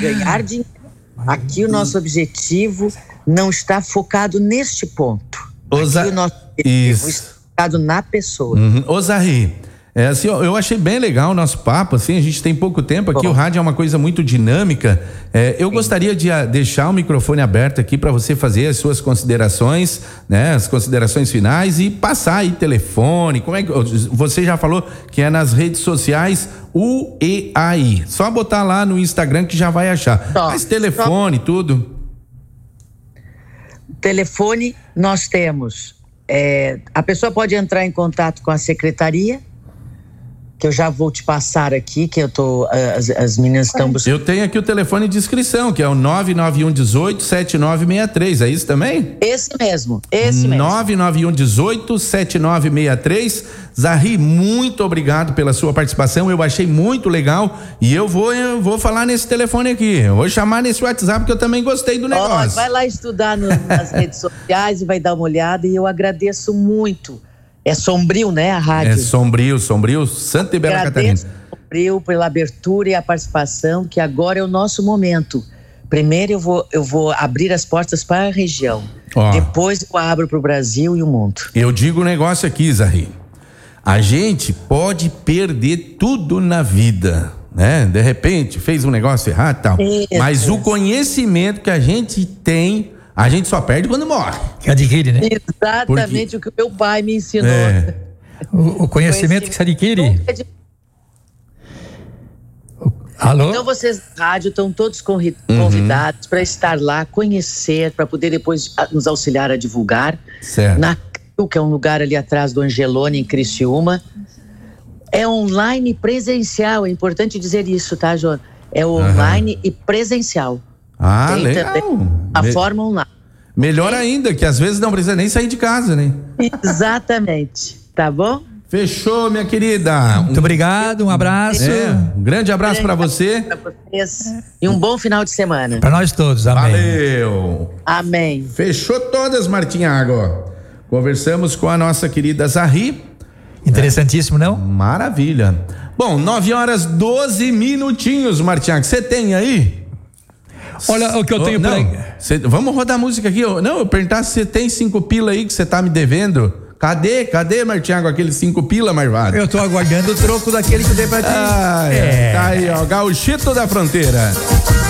ganhar dinheiro. Aqui o nosso objetivo não está focado neste ponto. Aqui o nosso objetivo está focado na pessoa. Ô Zahri, assim, eu achei bem legal o nosso papo, assim, a gente tem pouco tempo aqui, o rádio é uma coisa muito dinâmica. Eu gostaria de deixar o microfone aberto aqui para você fazer as suas considerações, né? As considerações finais e passar aí telefone, como é que você já falou que é nas redes sociais UEAI, só botar lá no Instagram que já vai achar. Mas telefone, tudo. Telefone nós temos, a pessoa pode entrar em contato com a secretaria, que eu já vou te passar aqui, que eu tô, as meninas estão buscando. Eu tenho aqui o telefone de inscrição, que é o 99118-7963, é isso também? Esse mesmo. 99118-7963. Zahri, muito obrigado pela sua participação, eu achei muito legal e eu vou falar nesse telefone aqui, eu vou chamar nesse WhatsApp que eu também gostei do negócio. Vai lá estudar nas redes sociais e vai dar uma olhada e eu agradeço muito. É Sombrio, né, a rádio? É Sombrio, Santa e Bela Catarina. Sombrio pela abertura e a participação, que agora é o nosso momento. Primeiro eu vou abrir as portas para a região. Depois eu abro para o Brasil e o mundo. Eu digo um negócio aqui, Zahri. A gente pode perder tudo na vida, né? De repente fez um negócio errado e tal. Mas o conhecimento que a gente tem, a gente só perde quando morre. Que adquire, né? Exatamente o que o meu pai me ensinou. O conhecimento que se adquire. Alô? Então vocês da rádio estão todos convidados para estar lá, conhecer, para poder depois nos auxiliar a divulgar. Certo. Na CRIU, que é um lugar ali atrás do Angelone, em Criciúma. É online e presencial, é importante dizer isso, tá, João? É online e presencial. Tem legal. A forma online. Melhor ainda, que às vezes não precisa nem sair de casa, né? Exatamente. Tá bom? Fechou, minha querida. Muito obrigado, um abraço. Um grande abraço para você. Para vocês. E um bom final de semana. Para nós todos, amém. Valeu. Amém. Fechou todas, Martinhago. Conversamos com a nossa querida Zahri. Interessantíssimo, não? Maravilha. Bom, 9h12, Martinhago. Você tem aí? Olha o que eu tenho por aí. Vamos rodar a música aqui. Eu perguntar se você tem 5 pila aí que você tá me devendo. Cadê, Martinhago, aqueles 5 pila, Marvado? Eu tô aguardando o troco daquele que eu dei pra ti. Tá aí, ó, Gauchito da Fronteira.